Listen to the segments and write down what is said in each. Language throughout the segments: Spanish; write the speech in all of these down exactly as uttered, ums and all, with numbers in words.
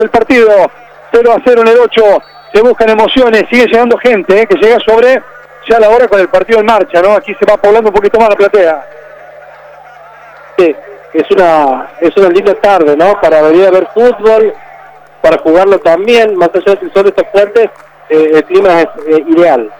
el partido. cero a cero en el ocho, se buscan emociones, sigue llegando gente, ¿eh? Que llega sobre ya la hora con el partido en marcha, ¿no? Aquí se va poblando un poquito más la platea. Sí, es una, es una linda tarde, ¿no? Para venir a ver fútbol, para jugarlo también, más allá de que son estos fuertes, eh, el clima es eh, ideal.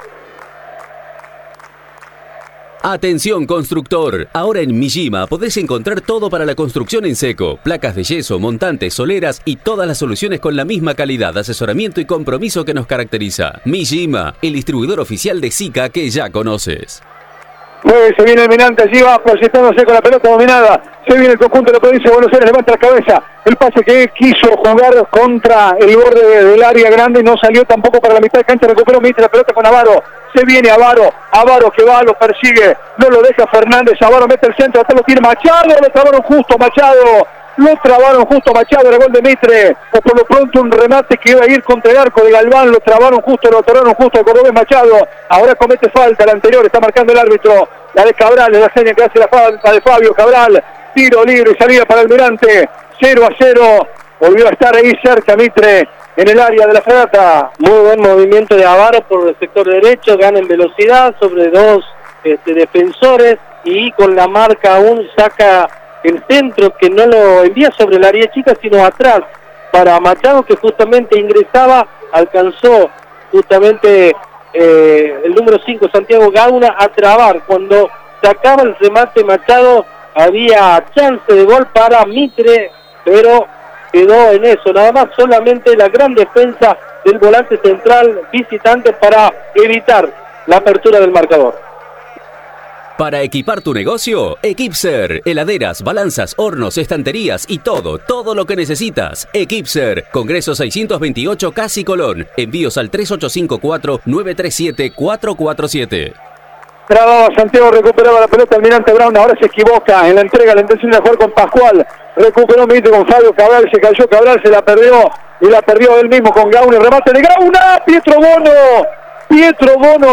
Atención constructor, ahora en Mijima podés encontrar todo para la construcción en seco, placas de yeso, montantes, soleras y todas las soluciones con la misma calidad, asesoramiento y compromiso que nos caracteriza. Mijima, el distribuidor oficial de Sika que ya conoces. Mueve, se viene el Minante, allí va proyectándose con la pelota dominada, se viene el conjunto de la provincia de Buenos Aires, levanta la cabeza, el pase que quiso jugar contra el borde del área grande, no salió tampoco para la mitad de cancha, recuperó Mitre la pelota con Avaro, se viene Avaro, Avaro que va, lo persigue, no lo deja Fernández, Avaro mete el centro, hasta lo tiene Machado, lo trabaron justo Machado, lo trabaron justo Machado, el gol de Mitre, o por lo pronto un remate que iba a ir contra el arco de Galván, lo trabaron justo, lo trabaron justo el cordobés Machado, ahora comete falta, el anterior está marcando el árbitro, la de Cabral, es la seña que hace la falta de Fabio Cabral, tiro libre y salida para el Almirante, cero a cero, volvió a estar ahí cerca Mitre, en el área de la fragata. Muy buen movimiento de Avaro por el sector derecho, gana en velocidad sobre dos este, defensores y con la marca aún saca el centro que no lo envía sobre el área chica sino atrás para Machado que justamente ingresaba, alcanzó justamente eh, el número cinco Santiago Gauna a trabar. Cuando sacaba el remate Machado había chance de gol para Mitre, pero quedó en eso, nada más solamente la gran defensa del volante central visitante para evitar la apertura del marcador. Para equipar tu negocio, Equipser, heladeras, balanzas, hornos, estanterías y todo, todo lo que necesitas. Equipser, Congreso seiscientos veintiocho Casi Colón. Envíos al tres ocho cinco cuatro, nueve tres siete, cuatro cuatro siete. Trababa Santiago, recuperaba la pelota Almirante Brown, ahora se equivoca en la entrega, la intención de jugar con Pascual, recuperó Mitre con Fabio Cabral, se cayó Cabral, se la perdió, y la perdió él mismo con Gauna, el remate de Gauna, Pietro Bono, Pietro Bono.